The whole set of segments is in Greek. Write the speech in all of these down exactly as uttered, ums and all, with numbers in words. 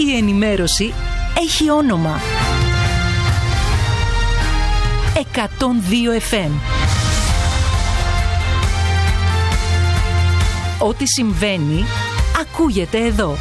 Η ενημέρωση έχει όνομα. εκατόν δύο εφ εμ. Ό,τι συμβαίνει, ακούγεται εδώ.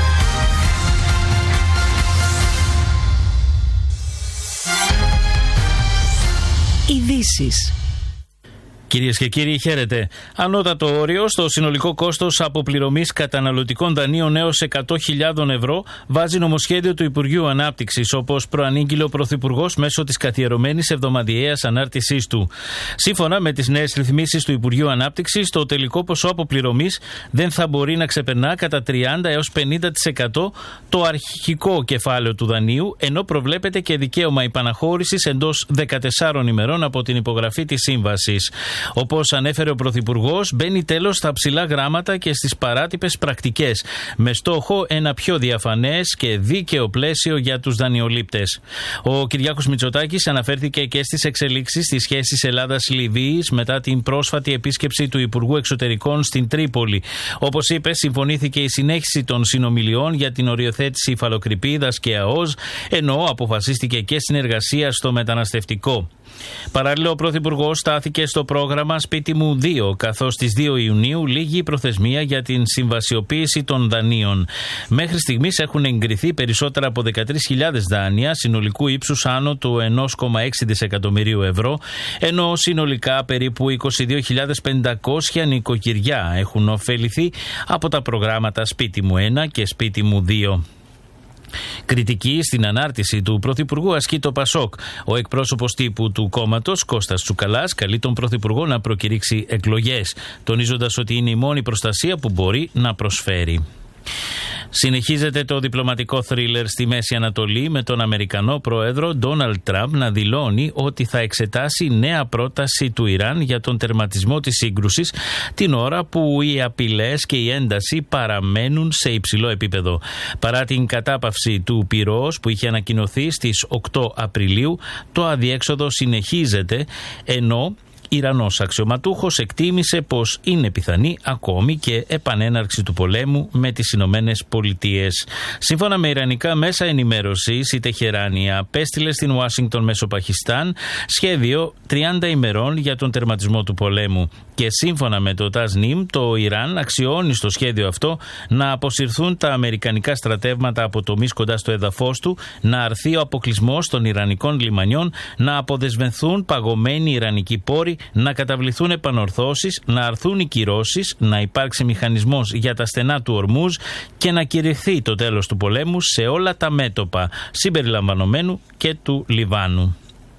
Ειδήσεις. Κυρίες και κύριοι, χαίρετε. Ανώτατο όριο στο συνολικό κόστος αποπληρωμής καταναλωτικών δανείων έως εκατό χιλιάδες ευρώ βάζει νομοσχέδιο του Υπουργείου Ανάπτυξης, όπως προανήγγειλε ο Πρωθυπουργός μέσω της καθιερωμένης εβδομαδιαίας ανάρτησής του. Σύμφωνα με τις νέες ρυθμίσεις του Υπουργείου Ανάπτυξης, το τελικό ποσό αποπληρωμής δεν θα μπορεί να ξεπερνά κατά τριάντα έως πενήντα τοις εκατό το αρχικό κεφάλαιο του δανείου, ενώ προβλέπεται και δικαίωμα υπαναχώρησης εντός δεκατεσσάρων ημερών από την υπογραφή της σύμβασης. Όπως ανέφερε ο Πρωθυπουργός, μπαίνει τέλος στα ψηλά γράμματα και στις παράτυπες πρακτικές, με στόχο ένα πιο διαφανές και δίκαιο πλαίσιο για τους δανειολήπτες. Ο Κυριάκος Μητσοτάκης αναφέρθηκε και στις εξελίξεις στις σχέσεις Ελλάδας-Λιβύης μετά την πρόσφατη επίσκεψη του Υπουργού Εξωτερικών στην Τρίπολη. Όπως είπε, συμφωνήθηκε η συνέχιση των συνομιλιών για την οριοθέτηση υφαλοκρηπίδας και ΑΟΣ, ενώ αποφασίστηκε και συνεργασία στο μεταναστευτικό. Παράλληλα, ο Πρωθυπουργός στάθηκε στο πρόγραμμα Σπίτι μου δύο, καθώς στις δύο Ιουνίου λήγει η προθεσμία για την συμβασιοποίηση των δανείων. Μέχρι στιγμής έχουν εγκριθεί περισσότερα από δεκατρείς χιλιάδες δάνεια συνολικού ύψους άνω του ένα κόμμα έξι δισεκατομμυρίου ευρώ, ενώ συνολικά περίπου είκοσι δύο χιλιάδες πεντακόσια νοικοκυριά έχουν ωφεληθεί από τα προγράμματα Σπίτι μου ένα και Σπίτι μου δύο. Κριτική στην ανάρτηση του Πρωθυπουργού ασκεί το Πασόκ. Ο εκπρόσωπος τύπου του κόμματος, Κώστας Τσουκαλάς, καλεί τον Πρωθυπουργό να προκηρύξει εκλογές, τονίζοντας ότι είναι η μόνη προστασία που μπορεί να προσφέρει. Συνεχίζεται το διπλωματικό θρίλερ στη Μέση Ανατολή, με τον Αμερικανό πρόεδρο Ντόναλντ Τραμπ να δηλώνει ότι θα εξετάσει νέα πρόταση του Ιράν για τον τερματισμό της σύγκρουσης, την ώρα που οι απειλές και η ένταση παραμένουν σε υψηλό επίπεδο. Παρά την κατάπαυση του πυρός που είχε ανακοινωθεί στις οκτώ Απριλίου, το αδιέξοδο συνεχίζεται, ενώ Ιρανός αξιωματούχος εκτίμησε πως είναι πιθανή ακόμη και επανέναρξη του πολέμου με τις Ηνωμένες Πολιτείες. Σύμφωνα με ιρανικά μέσα ενημέρωσης, η Τεχεράνη απέστειλε στην Ουάσιγκτον μέσω Πακιστάν σχέδιο τριάντα ημερών για τον τερματισμό του πολέμου. Και σύμφωνα με το Τασνίμ, το Ιράν αξιώνει στο σχέδιο αυτό να αποσυρθούν τα αμερικανικά στρατεύματα από τομείς κοντά στο έδαφος του, να αρθεί ο αποκλεισμός των ιρανικών λιμανιών, να αποδεσμευθούν παγωμένοι ιρανικοί πόροι, να καταβληθούν επανορθώσεις, να αρθούν οι κυρώσεις, να υπάρξει μηχανισμός για τα στενά του Ορμούζ και να κηρυχθεί το τέλος του πολέμου σε όλα τα μέτωπα, συμπεριλαμβανομένου και του Λιβάνου.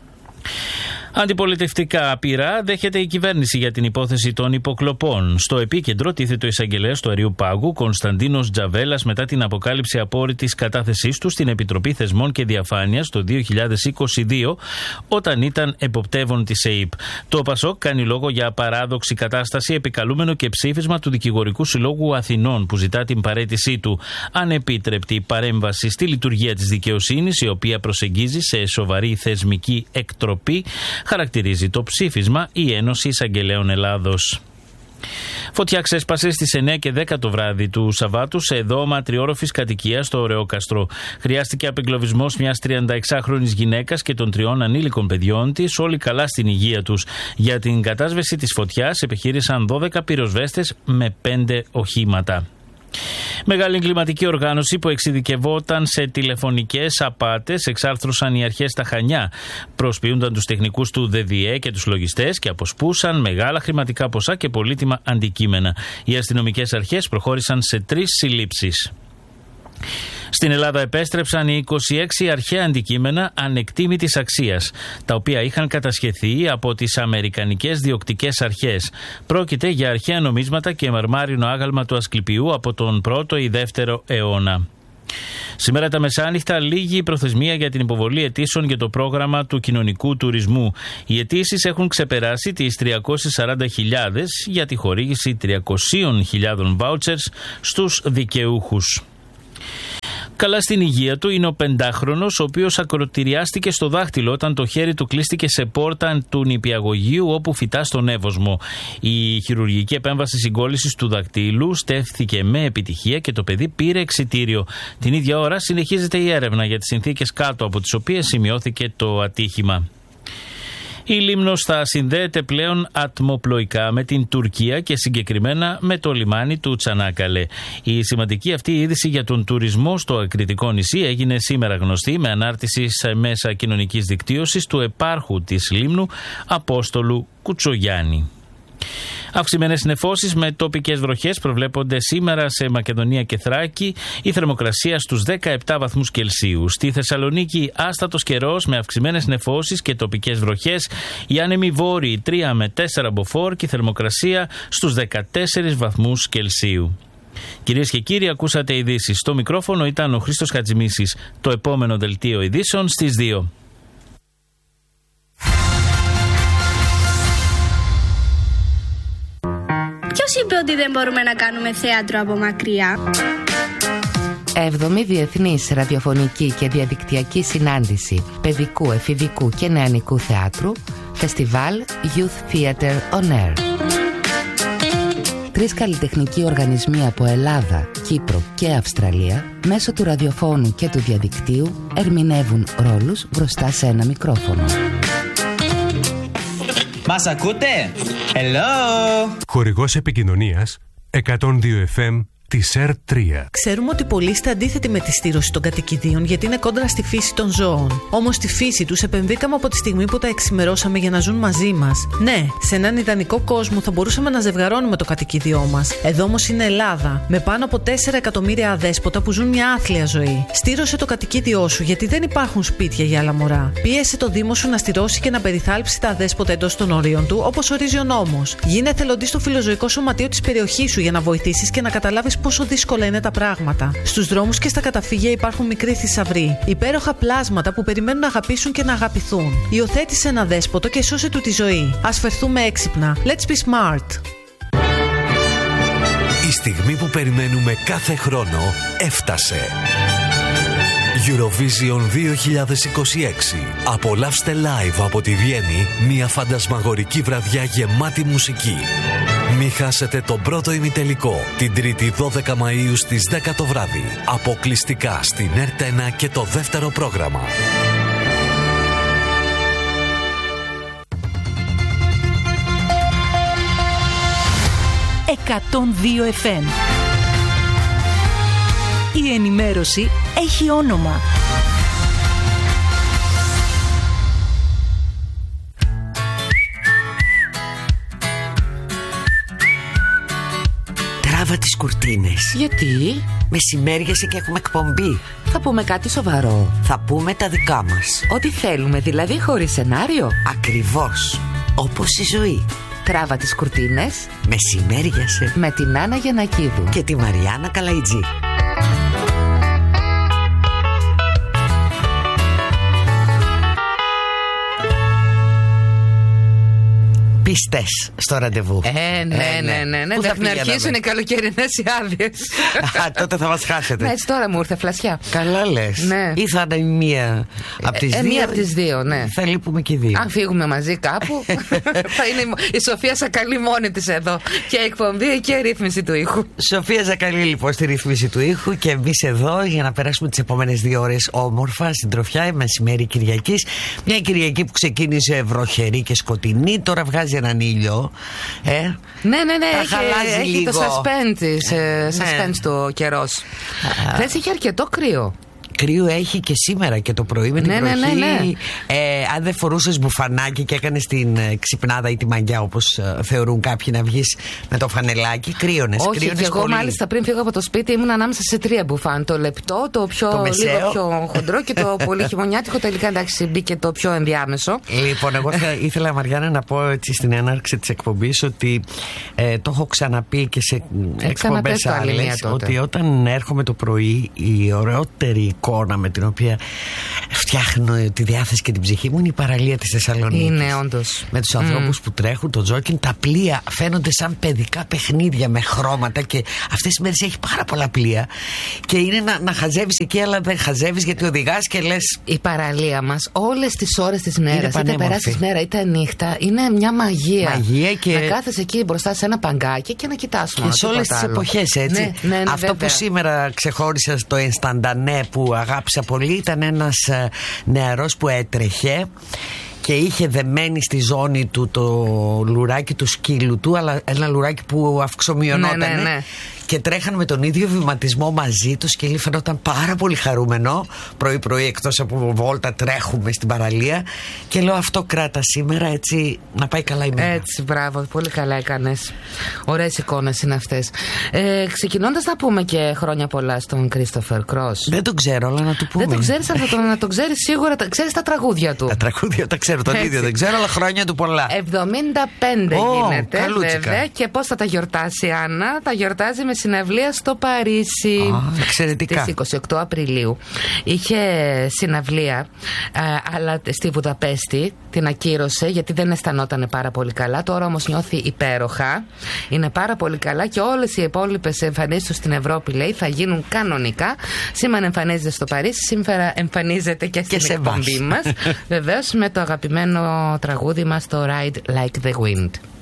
Αντιπολιτευτικά πειρά δέχεται η κυβέρνηση για την υπόθεση των υποκλοπών. Στο επίκεντρο τίθεται ο εισαγγελέας του Αριού Πάγου, Κωνσταντίνος Τζαβέλας, μετά την αποκάλυψη απόρριτης κατάθεσής του στην Επιτροπή Θεσμών και Διαφάνειας το δύο χιλιάδες είκοσι δύο, όταν ήταν εποπτεύων της ΕΥΠ. Το ΠΑΣΟΚ κάνει λόγο για παράδοξη κατάσταση, επικαλούμενο και ψήφισμα του Δικηγορικού Συλλόγου Αθηνών, που ζητά την παραίτησή του. Ανεπίτρεπτη παρέμβαση στη λειτουργία της δικαιοσύνης, η οποία προσεγγίζει σε σοβαρή θεσμική εκτροπή, χαρακτηρίζει το ψήφισμα η Ένωση Εισαγγελέων Ελλάδος. Φωτιά ξέσπασε στις εννιά και δέκα το βράδυ του Σαββάτου σε δώμα τριόροφης κατοικίας στο Ωρεόκαστρο. Χρειάστηκε απεγκλωβισμός μιας τριανταεξάχρονης γυναίκας και των τριών ανήλικων παιδιών της, όλοι καλά στην υγεία τους. Για την κατάσβεση της φωτιάς επιχείρησαν δώδεκα πυροσβέστες με πέντε οχήματα. Μεγάλη εγκληματική οργάνωση που εξειδικευόταν σε τηλεφωνικές απάτες εξάρθρωσαν οι αρχές στα Χανιά. Προσποιούνταν τους τεχνικούς του ΔΔΕ και τους λογιστές και αποσπούσαν μεγάλα χρηματικά ποσά και πολύτιμα αντικείμενα. Οι αστυνομικές αρχές προχώρησαν σε τρεις συλλήψεις. Στην Ελλάδα επέστρεψαν οι είκοσι έξι αρχαία αντικείμενα ανεκτήμητης αξίας, τα οποία είχαν κατασχεθεί από τις αμερικανικές διοκτικές αρχές. Πρόκειται για αρχαία νομίσματα και μαρμάρινο άγαλμα του Ασκληπιού από τον πρώτο ή δεύτερο αιώνα. Σήμερα τα μεσάνυχτα λήγει η προθεσμία για την υποβολή αιτήσεων για το πρόγραμμα του κοινωνικού τουρισμού. Οι αιτήσεις έχουν ξεπεράσει τις τριακόσιες σαράντα χιλιάδες για τη χορήγηση τριακόσιες χιλιάδες βάουτσερς στους δικαιούχους. Καλά στην υγεία του είναι ο πεντάχρονος, ο οποίος ακροτηριάστηκε στο δάχτυλο όταν το χέρι του κλείστηκε σε πόρτα του νηπιαγωγείου όπου φυτά στον Εύωσμο. Η χειρουργική επέμβαση συγκόλλησης του δακτύλου στέφθηκε με επιτυχία και το παιδί πήρε εξιτήριο. Την ίδια ώρα συνεχίζεται η έρευνα για τις συνθήκες κάτω από τις οποίες σημειώθηκε το ατύχημα. Η Λίμνος θα συνδέεται πλέον ατμοπλοϊκά με την Τουρκία και συγκεκριμένα με το λιμάνι του Τσανάκαλε. Η σημαντική αυτή είδηση για τον τουρισμό στο Ακριτικό νησί έγινε σήμερα γνωστή με ανάρτηση σε μέσα κοινωνικής δικτύωσης του επάρχου της Λίμνου, Απόστολου Κουτσογιάννη. Αυξημένες νεφώσεις με τοπικές βροχές προβλέπονται σήμερα σε Μακεδονία και Θράκη, η θερμοκρασία στους δεκαεπτά βαθμούς Κελσίου. Στη Θεσσαλονίκη άστατος καιρός με αυξημένες νεφώσεις και τοπικές βροχές, οι άνεμοι βόρειοι τρία με τέσσερα μποφόρ και η θερμοκρασία στους δεκατέσσερις βαθμούς Κελσίου. Κυρίες και κύριοι, ακούσατε ειδήσεις. Στο μικρόφωνο ήταν ο Χρήστος Χατζημίσης. Το επόμενο δελτίο ειδήσεων στις δύο. Ποιος είπε ότι δεν μπορούμε να κάνουμε θέατρο από μακριά? έβδομη Διεθνής Ραδιοφωνική και Διαδικτυακή Συνάντηση Παιδικού, Εφηβικού και Νεανικού Θεάτρου, Φεστιβάλ Youth Theater On Air. Τρεις καλλιτεχνικοί οργανισμοί από Ελλάδα, Κύπρο και Αυστραλία, μέσω του ραδιοφώνου και του διαδικτύου, ερμηνεύουν ρόλους μπροστά σε ένα μικρόφωνο. Μας ακούτε? Hello! Χορηγός επικοινωνίας εκατόν δύο εφ εμ της ερ τρία. Ξέρουμε ότι πολλοί είστε αντίθετοι με τη στήρωση των κατοικιδίων γιατί είναι κόντρα στη φύση των ζώων. Όμως στη φύση τους επενδύκαμε από τη στιγμή που τα εξημερώσαμε για να ζουν μαζί μας. Ναι, σε έναν ιδανικό κόσμο θα μπορούσαμε να ζευγαρώνουμε το κατοικίδιό μας. Εδώ όμως είναι Ελλάδα, με πάνω από τέσσερα εκατομμύρια αδέσποτα που ζουν μια άθλια ζωή. Στήρωσε το κατοικίδιό σου γιατί δεν υπάρχουν σπίτια για άλλα μωρά. Πίεσε το Δήμο σου να στηρώσει και να περιθάλψει τα αδέσποτα εντός των ορίων του, όπως ορίζει ο νόμος. Γίνε εθελοντής στο φιλοζωικό σωματείο της περιοχής σου για να βοηθήσεις και να καταλάβεις πόσο δύσκολα είναι τα πράγματα. Στους δρόμους και στα καταφύγια υπάρχουν μικροί θησαυροί, υπέροχα πλάσματα που περιμένουν να αγαπήσουν και να αγαπηθούν. Υιοθέτησε ένα δέσποτο και σώσε του τη ζωή. Ας φερθούμε έξυπνα. Let's be smart. Η στιγμή που περιμένουμε κάθε χρόνο έφτασε. Eurovision δύο χιλιάδες είκοσι έξι. Απολαύστε live από τη Βιέννη μια φαντασμαγορική βραδιά γεμάτη μουσική. Μη χάσετε τον πρώτο ημιτελικό την Τρίτη δώδεκα Μαΐου στις δέκα το βράδυ. Αποκλειστικά στην ερ ένα και το δεύτερο πρόγραμμα. εκατόν δύο εφ εμ. Η ενημέρωση έχει όνομα. Τράβα τις κουρτίνες. Γιατί? Μεσημέριασε και έχουμε εκπομπή. Θα πούμε κάτι σοβαρό. Θα πούμε τα δικά μας. Ό,τι θέλουμε, δηλαδή χωρίς σενάριο. Ακριβώς. Όπως η ζωή. Τράβα τις κουρτίνες. Μεσημέριασε. Με την Άννα Γιαννακίδου και τη Μαριάννα Καλαϊτζή. Πιστές στο ραντεβού. Ε, ναι, ε, ναι, ναι, ναι. Θα αρχίσουν οι καλοκαιρινές οι άδειες. Α, τότε θα μας χάσετε. Ναι, έτσι τώρα μου ήρθε φλασιά. Καλά λες. Ναι. Ή θα είναι μία από τις ε, δύο. Μία από τις δύο, ναι. Θα λείπουμε και δύο. Αν φύγουμε μαζί κάπου, θα είναι η Σοφία Σακαλή μόνη της εδώ. Και εκπομπή και ρύθμιση του ήχου. Σοφία Σακαλή λοιπόν στη ρύθμιση του ήχου και εμείς εδώ για να περάσουμε τις επόμενες δύο ώρες όμορφα, συντροφιά, μεσημέρι Κυριακής. Μια Κυριακή που ξεκίνησε βροχερή και σκοτεινή, τώρα βγάζει έναν ήλιο. Ε, ναι, ναι, ναι, έχει, έχει λίγο. Το suspense, ε, suspense ναι. το καιρός. Χθες είχε αρκετό κρύο. Κρύο έχει και σήμερα και το πρωί με την ναι, βροχή. Ναι, ναι, ναι. Ε, αν δεν φορούσες μπουφανάκι και έκανες την ε, ξυπνάδα ή τη μαγιά όπως ε, θεωρούν κάποιοι να βγεις με το φανελάκι, κρύωνες. Όχι, κρύωνες και εγώ πολύ. μάλιστα πριν φύγω από το σπίτι ήμουν ανάμεσα σε τρία μπουφάν. Το λεπτό, το πιο το λίγο πιο χοντρό και το πολύ χειμωνιάτικο. Τελικά εντάξει μπήκε το πιο ενδιάμεσο. Λοιπόν, εγώ θα, ήθελα Μαριάννα να πω έτσι στην έναρξη της εκπομπής ότι ε, το έχω ξαναπεί και σε εκπομπές άλλες, ότι όταν έρχομαι το πρωί η ωραιότερη εικόνα με την οποία φτιάχνω τη διάθεση και την ψυχή μου είναι η παραλία της Θεσσαλονίκης. Είναι όντως. Με τους ανθρώπους mm. που τρέχουν, το τζόκινγκ, τα πλοία φαίνονται σαν παιδικά παιχνίδια με χρώματα και αυτές τις μέρες έχει πάρα πολλά πλοία και είναι να, να χαζεύεις εκεί, αλλά δεν χαζεύεις γιατί οδηγάς και λες. Η παραλία μας όλες τις ώρες της μέρας, είτε περάσεις μέρα είτε νύχτα, είναι μια μαγεία. Μαγεία και... να κάθεσαι εκεί μπροστά σε ένα παγκάκι και να κοιτάς. Και σε όλες τις εποχές, έτσι. Ναι, ναι, ναι, αυτό βέβαια. Που σήμερα ξεχώρισα στο Ενσταντανέ που αγάπησα πολύ ήταν ένας νεαρός που έτρεχε και είχε δεμένη στη ζώνη του το λουράκι του σκύλου του, αλλά ένα λουράκι που αυξομειωνότανε. Ναι, ναι, ναι. Και τρέχαν με τον ίδιο βηματισμό μαζί του και φαινόταν πάρα πολύ χαρούμενο. Πρωί-πρωί, εκτός από βόλτα, τρέχουμε στην παραλία. Και λέω αυτό κράτα σήμερα, έτσι να πάει καλά η μέρα. Έτσι, μπράβο, πολύ καλά έκανες. Ωραίες εικόνες είναι αυτές. Ε, ξεκινώντας να πούμε και χρόνια πολλά στον Κρίστοφερ Κρος. Δεν τον ξέρω, αλλά να του πούμε. Δεν τον ξέρεις, αλλά το, να τον ξέρεις σίγουρα. Ξέρεις τα τραγούδια του. Τα τραγούδια τα ξέρω, τον έτσι. ίδιο δεν ξέρω, αλλά χρόνια του πολλά. εβδομήντα πέντε oh, γίνεται, καλούτσικα. Βέβαια. Και πώς θα τα γιορτάσει, Άννα? Τα γιορτάζει με συναυλία στο Παρίσι. Oh, εξαιρετικά. Στις είκοσι οκτώ Απριλίου. Είχε συναυλία, α, αλλά στη Βουδαπέστη την ακύρωσε γιατί δεν αισθανόταν πάρα πολύ καλά. Τώρα όμως νιώθει υπέροχα. Είναι πάρα πολύ καλά και όλες οι υπόλοιπες εμφανίσεις του στην Ευρώπη, λέει, θα γίνουν κανονικά. Σήμερα εμφανίζεται στο Παρίσι, σήμερα εμφανίζεται και στην εκπομπή μας. Βεβαίως με το αγαπημένο τραγούδι μας, το Ride Like the Wind.